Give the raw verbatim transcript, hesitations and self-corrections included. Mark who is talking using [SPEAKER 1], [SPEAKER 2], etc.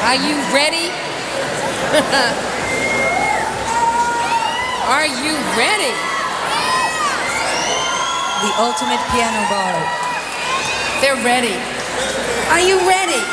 [SPEAKER 1] Are you ready? Are you ready?
[SPEAKER 2] The ultimate piano bar.
[SPEAKER 1] They're ready. Are you ready?